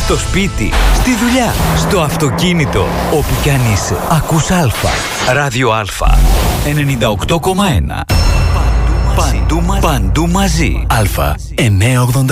Στο σπίτι, στη δουλειά, στο αυτοκίνητο, όπου κι αν είσαι. Ακούς Αλφα. Ράδιο Αλφα. 98,1. Παντού μαζί. Αλφα 980.